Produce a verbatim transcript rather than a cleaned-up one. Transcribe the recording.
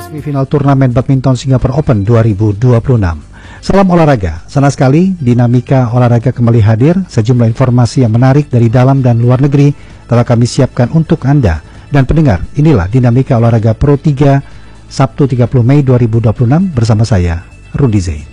Semifinal turnamen badminton Singapore Open dua ribu dua puluh enam. Salam olahraga, senang sekali dinamika olahraga kembali hadir. Sejumlah informasi yang menarik dari dalam dan luar negeri telah kami siapkan untuk Anda. Dan pendengar, inilah dinamika olahraga Pro tiga Sabtu tiga puluh Mei dua ribu dua puluh enam bersama saya, Rudy Zain.